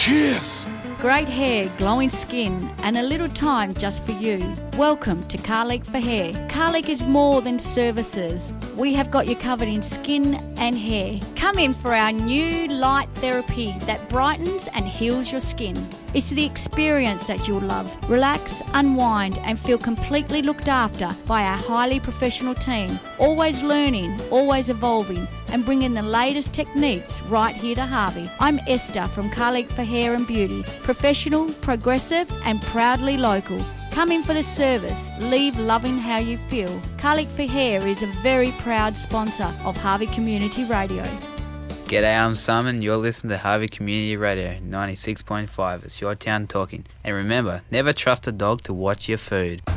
Cheers! Great hair, glowing skin, and a little time just for you. Welcome to Carleek for Hair. Carleek is more than services. We have got you covered in skin and hair. Come in for our new light therapy that brightens and heals your skin. It's the experience that you'll love. Relax, unwind, and feel completely looked after by our highly professional team. Always learning, always evolving, and bringing the latest techniques right here to Harvey. I'm Esther from Carleek for Hair and Beauty. Professional, progressive, and proudly local. Come in for the service. Leave loving how you feel. Carleek for Hair is a very proud sponsor of Harvey Community Radio. G'day, I'm Simon. You're listening to Harvey Community Radio 96.5. It's your town talking. And remember, never trust a dog to watch your food.